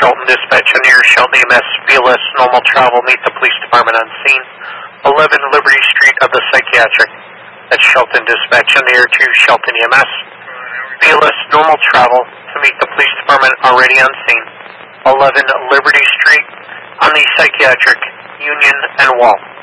Shelton Dispatch on air, Shelton EMS, BLS, normal travel, meet the police department on scene. 11 Liberty Street of the Psychiatric. That's Shelton Dispatch on air to Shelton EMS. BLS, normal travel to meet the police department already on scene. 11 Liberty Street on the Psychiatric, Union and Wall.